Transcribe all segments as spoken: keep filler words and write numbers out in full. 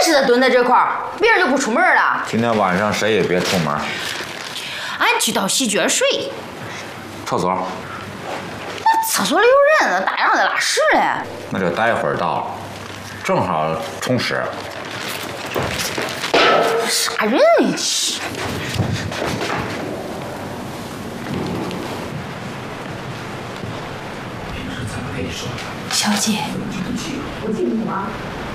知道蹲在这块儿，别人就不出门了。 今天晚上谁也别出门。 俺去到洗脚水。 厕所。 那厕所里有人，大让在拉屎嘞。 那就待会儿到，正好冲屎。 啥人呀？ 小姐， 我记你吗？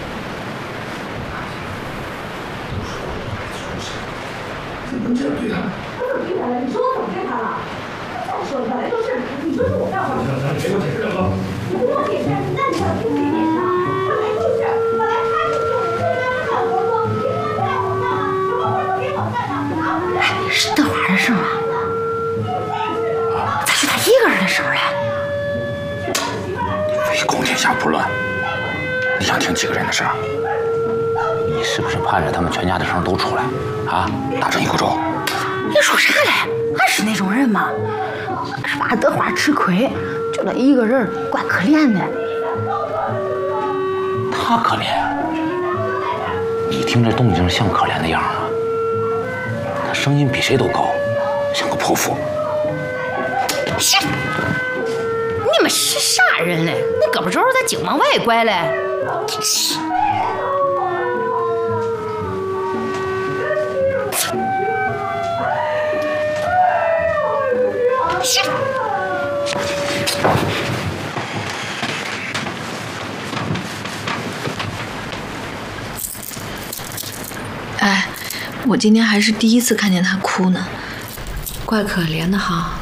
怎么这样对他？ 我怎么对他了？你说我怎么对他了？再说本来就是，你说是我干活。 别给我解释了，哥。 你不给我解释，那你要听谁解释啊？本来就是，本来他就是我们家的干活工，凭什么不让我干啊？什么活都给我干啊？拿回来。 是德华的事吗？咋是他一个人的事儿嘞？ 唯恐天下不乱，你想听几个人的事儿？你是不是盼着他们全家的声都出来啊？打成一锅粥？ 你说啥嘞？俺是那种人吗？是怕德华吃亏，就他一个人，怪可怜的。 他可怜？你听这动静像可怜的样吗？他声音比谁都高，像个泼妇。 是。你们是啥人嘞？那胳膊肘咋净往外拐嘞？是。是。 哎，我今天还是第一次看见他哭呢，怪可怜的哈。